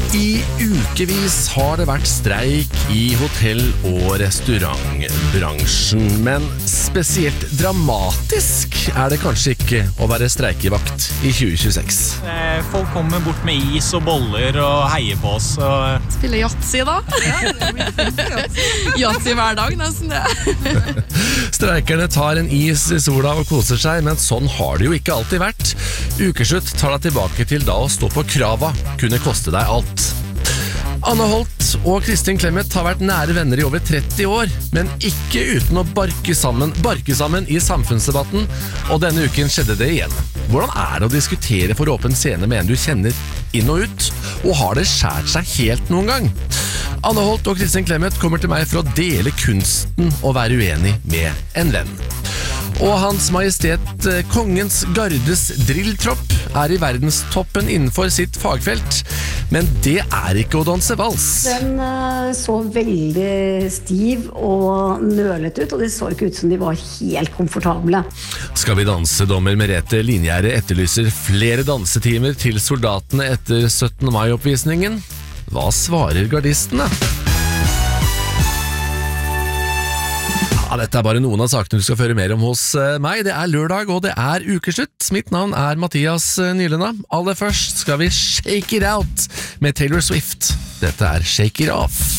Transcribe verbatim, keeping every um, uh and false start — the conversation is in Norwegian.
I ukevis har det vært streik i hotell- og restaurantbransjen, men spesielt dramatisk er det kanskje ikke å være streikevakt i tjue tjueseks. Folk kommer bort med is og boller og heier på oss. Og... Spiller yatzy da. Yatzy hver dag, nesten det. Streikerne tar en is i sola og koser seg, men sånn har det jo ikke alltid vært. Ukeslutt tar deg tilbake til da å stå på krava kunne koste deg alt. Anne Holt og Kristin Clemet har vært nære venner i over tretti år, men ikke uten å barke sammen, barke sammen i samfunnsdebatten, og denne uken skjedde det igjen. Hvordan er det å diskutere for åpen scene med en du kjenner inn og ut, og har det skjært seg helt noen gang? Anne Holt og Kristin Clemet kommer til meg for å dele kunsten å være uenig med en venn. Og Hans Majestet Kongens Gardes drilltropp er i verdenstoppen innenfor sitt fagfelt, men det er ikke å danse vals. Den uh, så veldig stiv og nølet ut, og det så ikke ut som de var helt komfortable. Skal vi danse, dommer Merete Linjære etterlyser flere dansetimer til soldatene etter syttende mai-oppvisningen. Hva svarer gardistene? Ja, dette er bare noen av sakene du skal føre mer om hos meg. Det er lørdag, og det er ukeslutt. Mitt navn er Mathias Nylenda. Aller først skal vi shake it out med Taylor Swift. Dette er Shake It Off.